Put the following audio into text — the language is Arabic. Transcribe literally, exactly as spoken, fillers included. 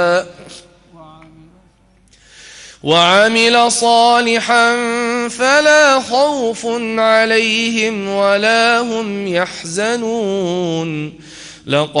وعمل صالحا فلا خوف عليهم ولا هم يحزنون.